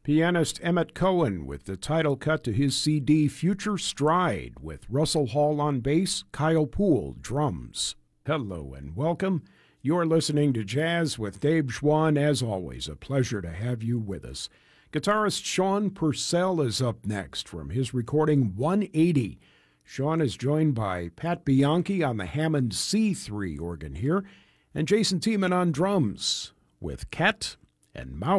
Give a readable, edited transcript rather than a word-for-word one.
Pianist Emmett Cohen with the title cut to his CD Future Stride with Russell Hall on bass, Kyle Poole drums. Hello and welcome. You're listening to Jazz with Dave Schwann. As always, a pleasure to have you with us. Guitarist Sean Purcell is up next from his recording 180. Sean is joined by Pat Bianchi on the Hammond C3 organ here, and Jason Tiemann on drums with Cat and Mouse.